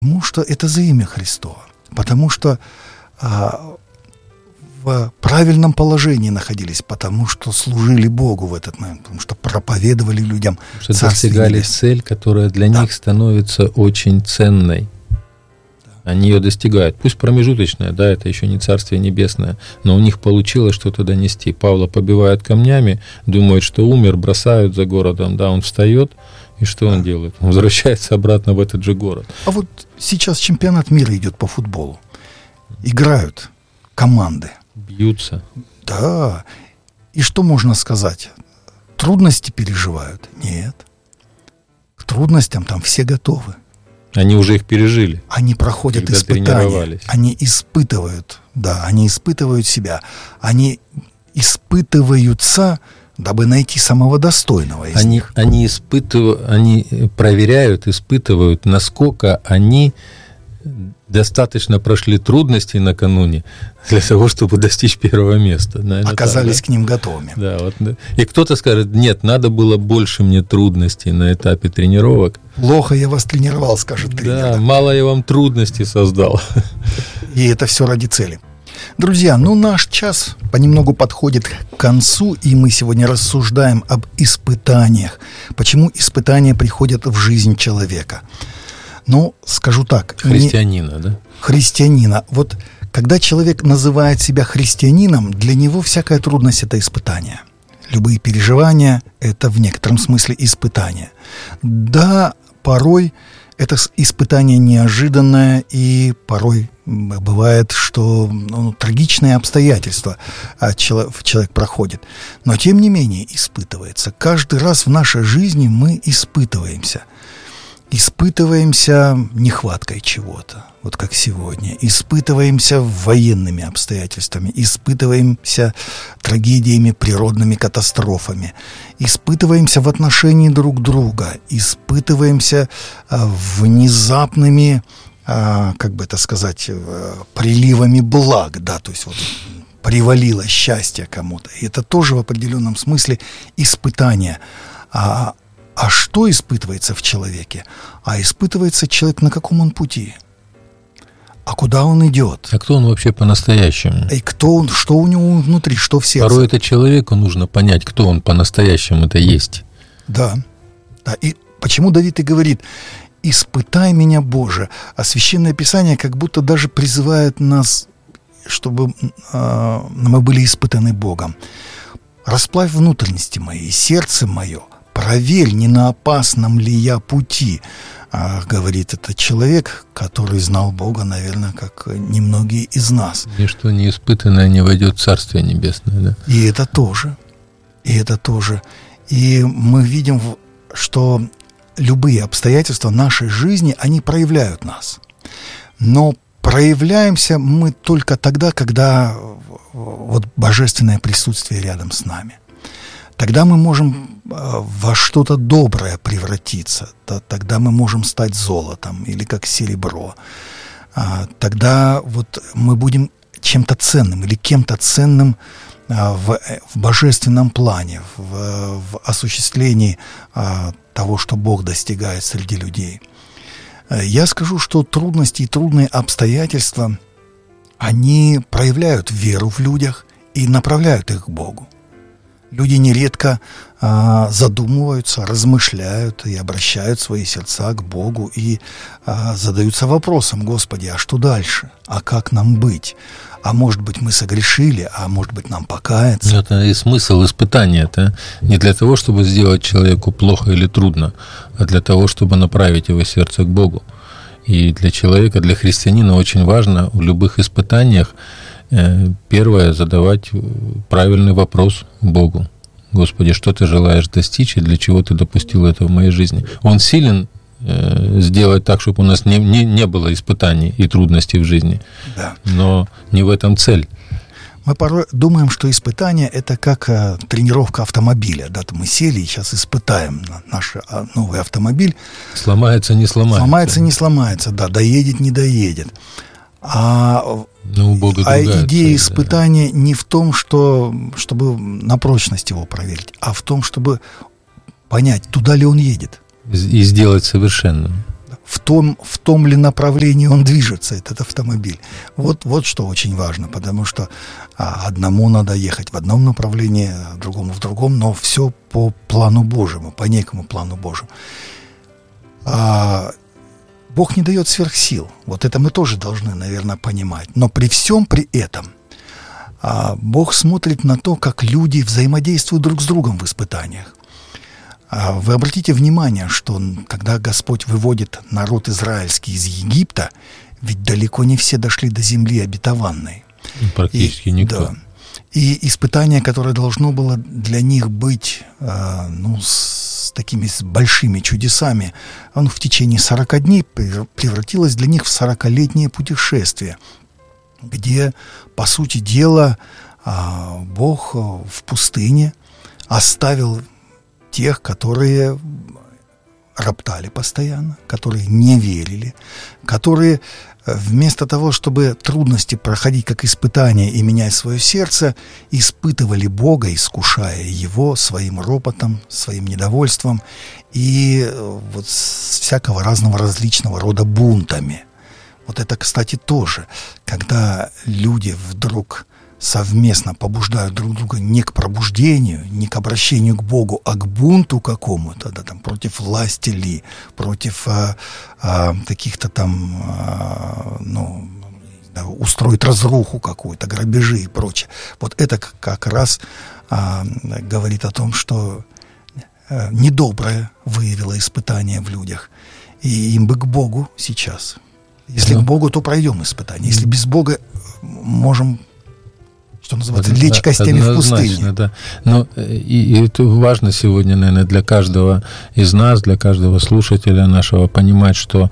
Потому что это за имя Христово. Потому что в правильном положении находились, потому что служили Богу в этот момент, потому что проповедовали людям Царствие Небесное. Достигали цель, которая для них становится очень ценной. Они ее достигают. Пусть промежуточная, да, это еще не Царствие Небесное, но у них получилось что-то донести. Павла побивают камнями, думают, что умер, бросают за городом, да, он встает, и что он делает? Он возвращается обратно в этот же город. А вот сейчас чемпионат мира идет по футболу. Играют команды. Бьются. Да. И что можно сказать? Трудности переживают? Нет. К трудностям там все готовы. Они уже их пережили. Они проходят испытания. Они испытывают, да, они испытывают себя. Они испытываются, дабы найти самого достойного из них. Они проверяют, испытывают, насколько они достаточно прошли трудностей накануне для того, чтобы достичь первого места. Наверное, оказались так, да? К ним готовыми. Да, вот, да. И кто-то скажет, нет, надо было больше мне трудностей на этапе тренировок. Плохо я вас тренировал, скажет тренер. Да, мало я вам трудностей создал. И это все ради цели. Друзья, наш час понемногу подходит к концу, и мы сегодня рассуждаем об испытаниях. Почему испытания приходят в жизнь человека? Скажу так. Христианина, да? Христианина. Вот когда человек называет себя христианином, для него всякая трудность – это испытание. Любые переживания – это в некотором смысле испытание. Да, порой это испытание неожиданное, и порой бывает, что трагичные обстоятельства человек проходит. Но тем не менее испытывается. Каждый раз в нашей жизни мы испытываемся. Испытываемся нехваткой чего-то, вот как сегодня. Испытываемся военными обстоятельствами, испытываемся трагедиями, природными катастрофами, испытываемся в отношении друг друга, испытываемся внезапными, приливами благ, да, то есть вот привалило счастье кому-то. И это тоже в определенном смысле испытание. А что испытывается в человеке? А испытывается человек, на каком он пути? А куда он идет? А кто он вообще по-настоящему? И кто он, что у него внутри, что в сердце? Порой это человеку нужно понять, кто он по-настоящему это есть. Да. И почему Давид и говорит: «Испытай меня, Боже». А Священное Писание как будто даже призывает нас, чтобы мы были испытаны Богом. «Расплавь внутренности мои, сердце мое. Проверь, не на опасном ли я пути», говорит этот человек, который знал Бога, наверное, как немногие из нас. Ничто не испытанное не войдет в Царствие Небесное, да? И это тоже. И мы видим, что любые обстоятельства нашей жизни, они проявляют нас. Но проявляемся мы только тогда, когда вот божественное присутствие рядом с нами. Тогда мы можем во что-то доброе превратиться. Тогда мы можем стать золотом или как серебро. Тогда вот мы будем чем-то ценным или кем-то ценным в божественном плане, в осуществлении того, что Бог достигает среди людей. Я скажу, что трудности и трудные обстоятельства, они проявляют веру в людях и направляют их к Богу. Люди нередко задумываются, размышляют и обращают свои сердца к Богу и задаются вопросом: Господи, а что дальше? А как нам быть? А может быть, мы согрешили, а может быть, нам покаяться? Это и смысл испытания. Это не для того, чтобы сделать человеку плохо или трудно, а для того, чтобы направить его сердце к Богу. И для человека, для христианина очень важно в любых испытаниях первое — задавать правильный вопрос Богу. Господи, что ты желаешь достичь и для чего ты допустил это в моей жизни? Он силен сделать так, чтобы у нас не было испытаний и трудностей в жизни. Да. Но не в этом цель. Мы порой думаем, что испытание – это как тренировка автомобиля. Да, мы сели и сейчас испытаем наш новый автомобиль. Сломается, не сломается. Сломается, не сломается, да, доедет, не доедет. А идея испытания не в том, чтобы на прочность его проверить, а в том, чтобы понять, туда ли он едет. И сделать совершенным. в том ли направлении он движется, этот автомобиль. Вот что очень важно, потому что одному надо ехать в одном направлении, другому в другом, но все по плану Божьему, по некому плану Божьему. Бог не дает сверхсил. Вот это мы тоже должны, наверное, понимать. Но при всем при этом Бог смотрит на то, как люди взаимодействуют друг с другом в испытаниях. Вы обратите внимание, что когда Господь выводит народ израильский из Египта, ведь далеко не все дошли до земли обетованной. Практически никто. Да. И испытание, которое должно было для них быть с такими большими чудесами, оно в течение 40 дней превратилось для них в 40-летнее путешествие, где, по сути дела, Бог в пустыне оставил тех, которые роптали постоянно, которые не верили, которые вместо того, чтобы трудности проходить как испытания и менять свое сердце, испытывали Бога, искушая Его своим ропотом, своим недовольством и вот всякого разного различного рода бунтами. Вот это, кстати, тоже, когда люди вдруг совместно побуждают друг друга не к пробуждению, не к обращению к Богу, а к бунту какому-то, да, там, против власти ли, против каких-то там, устроить разруху какую-то, грабежи и прочее. Вот это как раз говорит о том, что недоброе выявило испытание в людях. И им бы к Богу сейчас. Если к Богу, то пройдем испытание. Если без Бога можем, что называется, лечь костями в пустыне. Да. Но и это важно сегодня, наверное, для каждого из нас, для каждого слушателя нашего понимать, что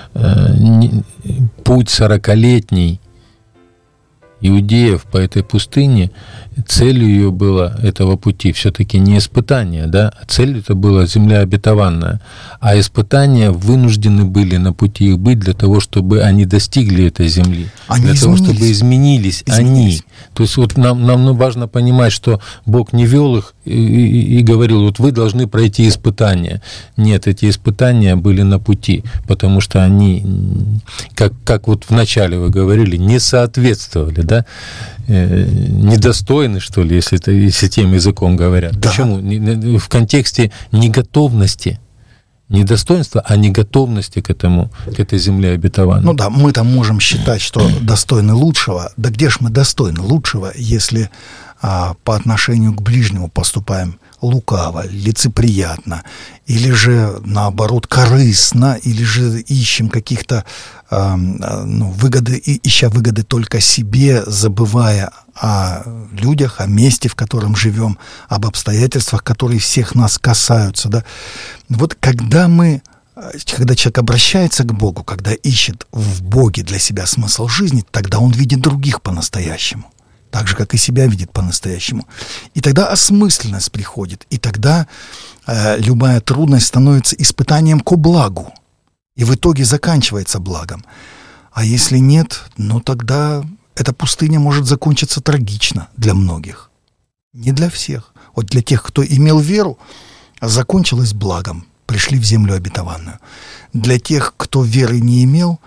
путь 40-летний иудеев по этой пустыне, целью ее было, этого пути, все-таки не испытание, да, а цель это была земля обетованная, а испытания вынуждены были на пути их быть для того, чтобы они достигли этой земли, для того, чтобы изменились они. То есть вот нам важно понимать, что Бог не вел их и говорил, вот вы должны пройти испытания. Нет, эти испытания были на пути, потому что они, как вот вначале вы говорили, не соответствовали, да, недостойны, что ли, если тем языком говорят. Да. Почему? В контексте неготовности. Не достоинства, а неготовности к этой земле обетованной. Ну да, мы там можем считать, что достойны лучшего. Да где ж мы достойны лучшего, если по отношению к ближнему поступаем лукаво, лицеприятно, или же, наоборот, корыстно, или же ищем каких-то выгоды, ища выгоды только себе, забывая о людях, о месте, в котором живем, об обстоятельствах, которые всех нас касаются. Да? Вот когда человек обращается к Богу, когда ищет в Боге для себя смысл жизни, тогда он видит других по-настоящему. Так же, как и себя видит по-настоящему. И тогда осмысленность приходит, и тогда любая трудность становится испытанием ко благу, и в итоге заканчивается благом. А если нет, тогда эта пустыня может закончиться трагично для многих. Не для всех. Вот для тех, кто имел веру, закончилась благом, пришли в землю обетованную. Для тех, кто веры не имел,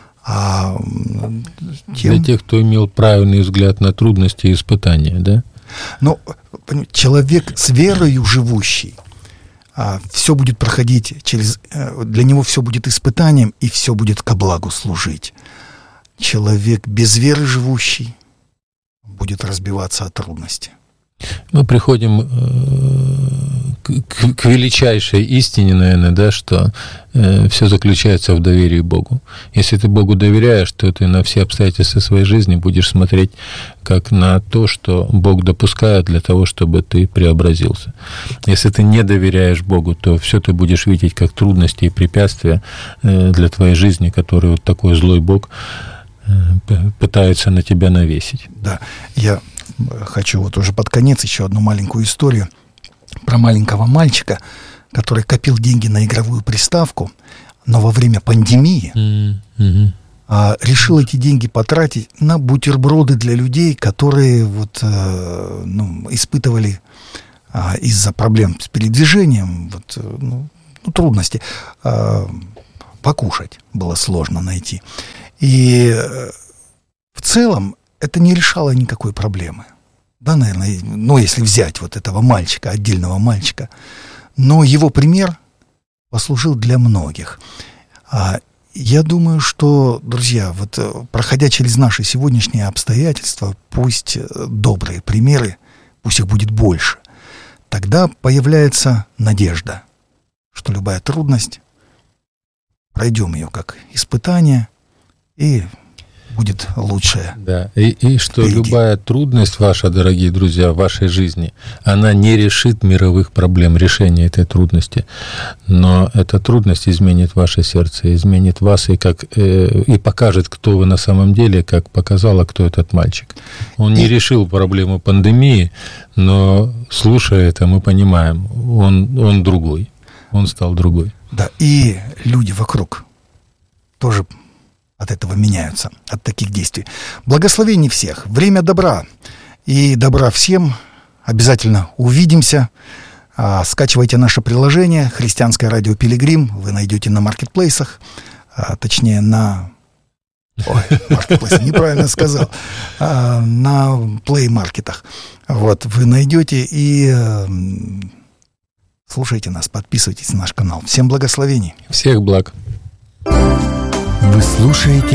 для тех, кто имел правильный взгляд на трудности и испытания, да? Но человек с верою живущий, все будет проходить для него все будет испытанием, и все будет ко благу служить. Человек без веры живущий будет разбиваться от трудности. Мы приходим к величайшей истине, наверное, да, что все заключается в доверии Богу. Если ты Богу доверяешь, то ты на все обстоятельства своей жизни будешь смотреть как на то, что Бог допускает для того, чтобы ты преобразился. Если ты не доверяешь Богу, то все ты будешь видеть как трудности и препятствия для твоей жизни, которые вот такой злой Бог пытается на тебя навесить. Да, я хочу вот уже под конец еще одну маленькую историю про маленького мальчика, который копил деньги на игровую приставку, но во время пандемии решил эти деньги потратить на бутерброды для людей, которые испытывали из-за проблем с передвижением трудности, покушать было сложно найти. И в целом это не решало никакой проблемы. Да, наверное, ну, если взять вот этого мальчика, отдельного мальчика. Но его пример послужил для многих. Я думаю, что, друзья, вот проходя через наши сегодняшние обстоятельства, пусть добрые примеры, пусть их будет больше, тогда появляется надежда, что любая трудность, пройдем ее как испытание, и будет лучшее. Да, и что впереди. Любая трудность ваша, дорогие друзья, в вашей жизни, она не решит мировых проблем, решения этой трудности, но эта трудность изменит ваше сердце, изменит вас и покажет, кто вы на самом деле, как показала, кто этот мальчик. Он не решил проблему пандемии, но, слушая это, мы понимаем, он другой, он стал другой. Да, и люди вокруг тоже от этого меняются, от таких действий. Благословений всех, время добра. И добра всем. Обязательно увидимся. Скачивайте наше приложение «Христианское радио Пилигрим». Вы найдете на маркетплейсах, точнее на... Ой, маркетплейс, неправильно сказал. На плей-маркетах. Вот, вы найдете и слушайте нас, подписывайтесь на наш канал. Всем благословений. Всех благ. Вы слушаете